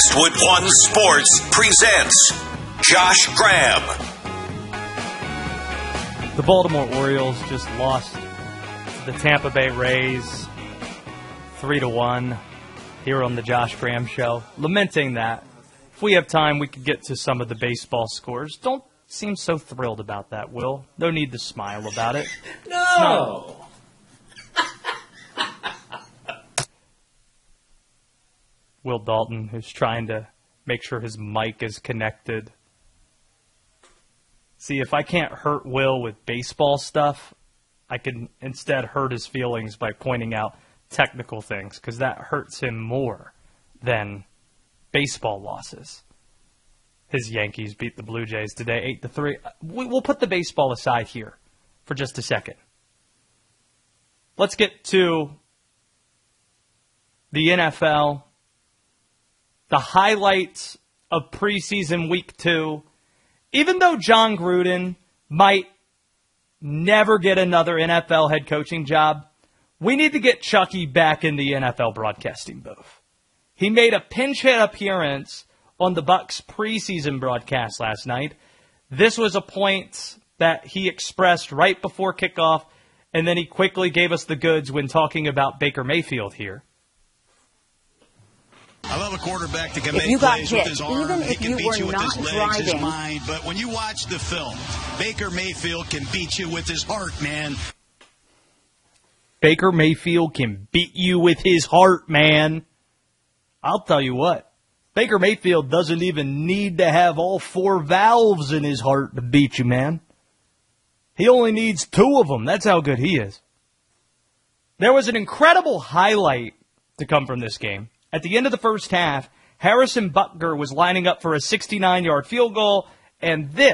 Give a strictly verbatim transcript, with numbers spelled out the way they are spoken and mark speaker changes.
Speaker 1: Westwood One Sports presents Josh Graham.
Speaker 2: The Baltimore Orioles just lost to the Tampa Bay Rays three to one here on the Josh Graham Show. Lamenting that. If we have time, we could get to some of the baseball scores. Don't seem so thrilled about that, Will. No need to smile about it.
Speaker 3: No!
Speaker 2: Will Dalton, who's trying to make sure his mic is connected. See, if I can't hurt Will with baseball stuff, I can instead hurt his feelings by pointing out technical things, because that hurts him more than baseball losses. His Yankees beat the Blue Jays today eight to three. We'll put the baseball aside here for just a second. Let's get to the N F L. The highlights of preseason week two. Even though John Gruden might never get another N F L head coaching job, we need to get Chucky back in the N F L broadcasting booth. He made a pinch hit appearance on the Bucs preseason broadcast last night. This was a point that he expressed right before kickoff, and then he quickly gave us the goods when talking about Baker Mayfield here.
Speaker 4: I love a quarterback that can
Speaker 5: if
Speaker 4: make
Speaker 5: you got
Speaker 4: plays
Speaker 5: hit,
Speaker 4: with his arm.
Speaker 5: even
Speaker 4: He
Speaker 5: if
Speaker 4: can
Speaker 5: you
Speaker 4: beat
Speaker 5: were
Speaker 4: you with
Speaker 5: not
Speaker 4: his legs, his
Speaker 5: driving.
Speaker 4: mind. But when you watch the film, Baker Mayfield can beat you with his heart, man.
Speaker 2: Baker Mayfield can beat you with his heart, man. I'll tell you what. Baker Mayfield doesn't even need to have all four valves in his heart to beat you, man. He only needs two of them. That's how good he is. There was an incredible highlight to come from this game. At the end of the first half, Harrison Butker was lining up for a sixty-nine-yard field goal, and this